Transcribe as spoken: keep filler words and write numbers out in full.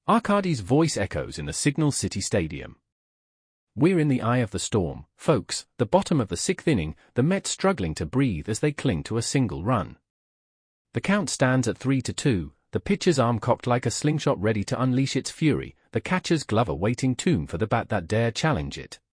Arcadi's voice echoes in the Signal City Stadium. We're in the eye of the storm, folks, the bottom of the sixth inning, the Mets struggling to breathe as they cling to a single run. The count stands at three to two, the pitcher's arm cocked like a slingshot ready to unleash its fury, the catcher's glove awaiting tomb for the bat that dare challenge it.